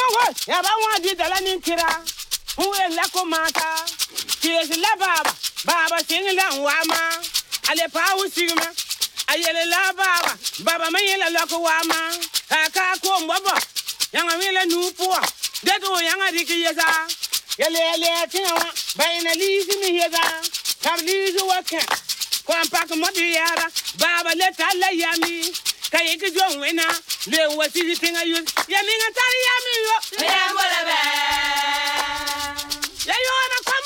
ya ba wa di dala ni kira hu la ko mata ki la baba sing la wa ma ale pa u sigma ayele la baba ma yele la ko wa ma aka ko mbobo yanga wele nu po de to yanga di ki yesa yele tinwa bayna li mi yesa kam li zo waka ko am pak mo di yara baba le tala yami kay ki jo wena le wasi tinga yu yami ngata yami yo me amole be ya yo na